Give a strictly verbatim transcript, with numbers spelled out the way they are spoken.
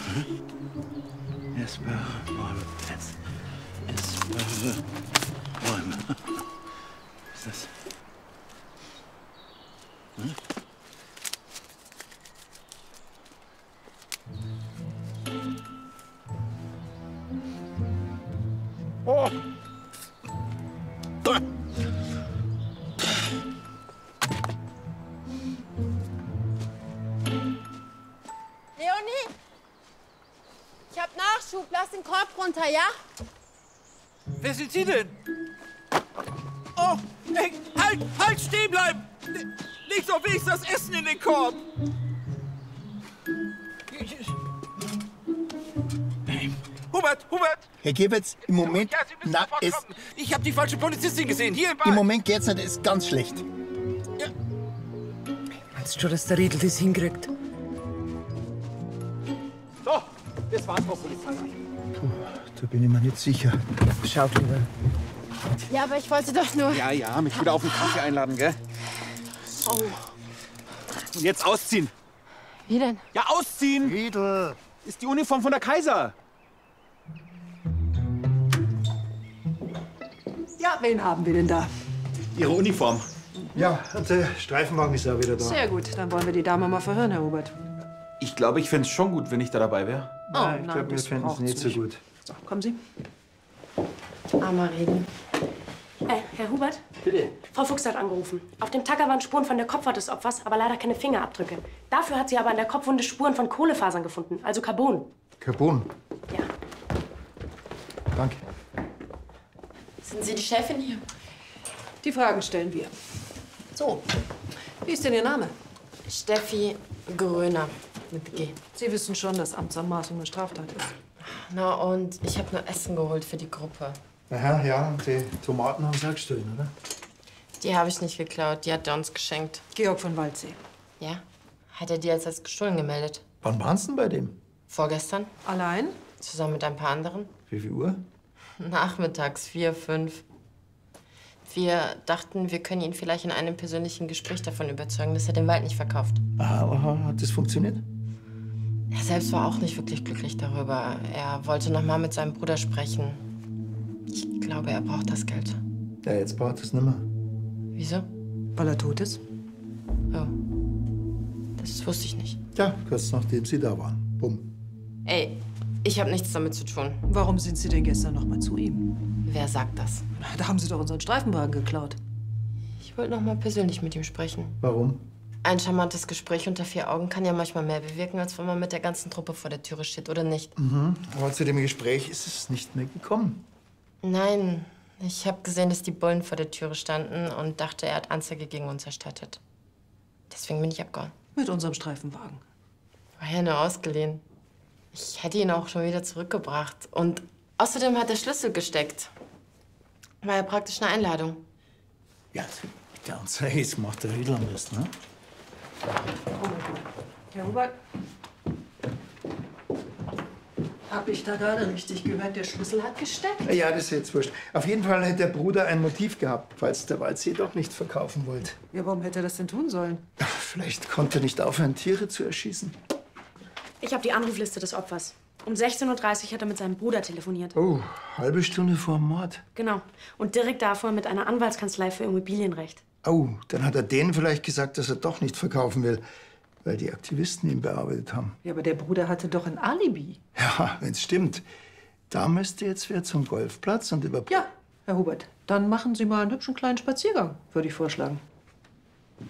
Essbare Bäume. Ess, essbare Bäume. Was ist das? Hm? Oh! Da. Leonie! Ich hab Nachschub. Lass den Korb runter, ja? Wer sind Sie denn? Oh, hey, halt, halt, stehen bleiben! Nicht so wie das Essen in den Korb! Hubert, Hubert! Herr Gewitz, im Moment, Ja, Sie müssen na, sofort es, kommen. Ich habe die falsche Polizistin gesehen, hier im Bad. im Moment geht's nicht, ist ganz schlecht. Meinst du, dass der Riedel das hinkriegt? So, das war's, Frau Polizei. Puh, da bin ich mir nicht sicher. Schaut lieber. Ja, aber ich wollte doch nur... Ja, ja, mich wieder auf den Kaffee einladen, gell? Oh. Und jetzt ausziehen. Wie denn? Ja, ausziehen! Riedel! Ist die Uniform von der Kaiser. Ja, wen haben wir denn da? Ihre Uniform. Ja, und der Streifenwagen ist auch wieder da. Sehr gut, dann wollen wir die Dame mal verhören, Herr Hubert. Ich glaube, ich fände es schon gut, wenn ich da dabei wäre. Nein, ich nein, glaube, wir das finden es braucht's nicht so nicht. gut. So, kommen Sie. Armer Reden. Äh, Herr Hubert? Bitte. Frau Fuchs hat angerufen. Auf dem Tacker waren Spuren von der Kopfhaut des Opfers, aber leider keine Fingerabdrücke. Dafür hat sie aber an der Kopfwunde Spuren von Kohlefasern gefunden, also Carbon. Carbon. Ja. Danke. Sind Sie die Chefin hier? Die Fragen stellen wir. So, wie ist denn Ihr Name? Steffi Gröner mit G. Sie wissen schon, dass Amtsanmaßung eine Straftat ist. Na, und ich habe nur Essen geholt für die Gruppe. Aha, ja, und die Tomaten haben sie auch gestohlen, oder? Die habe ich nicht geklaut, die hat er uns geschenkt. Georg von Waldsee. Ja? Hat er die als, als gestohlen gemeldet? Wann waren Sie denn bei dem? Vorgestern? Allein? Zusammen mit ein paar anderen? Wie viel Uhr? Nachmittags, vier, fünf. Wir dachten, wir können ihn vielleicht in einem persönlichen Gespräch davon überzeugen, dass er den Wald nicht verkauft. Aha, aha, hat das funktioniert? Er selbst war auch nicht wirklich glücklich darüber. Er wollte noch mal mit seinem Bruder sprechen. Ich glaube, er braucht das Geld. Ja, jetzt braucht es nicht mehr. Wieso? Weil er tot ist. Oh. Das wusste ich nicht. Ja, kurz nachdem Sie da waren. Bumm. Ey, ich habe nichts damit zu tun. Warum sind Sie denn gestern noch mal zu ihm? Wer sagt das? Da haben Sie doch unseren Streifenwagen geklaut. Ich wollte noch mal persönlich mit ihm sprechen. Warum? Ein charmantes Gespräch unter vier Augen kann ja manchmal mehr bewirken, als wenn man mit der ganzen Truppe vor der Türe steht, oder nicht? Mhm. Aber zu dem Gespräch ist es nicht mehr gekommen. Nein, ich habe gesehen, dass die Bullen vor der Türe standen und dachte, er hat Anzeige gegen uns erstattet. Deswegen bin ich abgehauen. Mit unserem Streifenwagen. War ja nur ausgeliehen. Ich hätte ihn auch schon wieder zurückgebracht. Und außerdem hat der Schlüssel gesteckt. War ja praktisch eine Einladung. Ja, der Anzeige, jetzt macht der Riedel am besten, ne? Herr Hubert? Hab ich da gerade richtig gehört, der Schlüssel hat gesteckt? Ja, das ist jetzt wurscht. Auf jeden Fall hätte der Bruder ein Motiv gehabt, falls der Waldsee doch nicht verkaufen wollte. Ja, warum hätte er das denn tun sollen? Vielleicht konnte er nicht aufhören, Tiere zu erschießen. Ich habe die Anrufliste des Opfers. Um sechzehn Uhr dreißig hat er mit seinem Bruder telefoniert. Oh, halbe Stunde vor dem Mord. Genau. Und direkt davor mit einer Anwaltskanzlei für Immobilienrecht. Oh, dann hat er denen vielleicht gesagt, dass er doch nicht verkaufen will, weil die Aktivisten ihn bearbeitet haben. Ja, aber der Bruder hatte doch ein Alibi. Ja, wenn's stimmt. Da müsste jetzt wer zum Golfplatz und über... Ja, Herr Hubert, dann machen Sie mal einen hübschen kleinen Spaziergang, würde ich vorschlagen.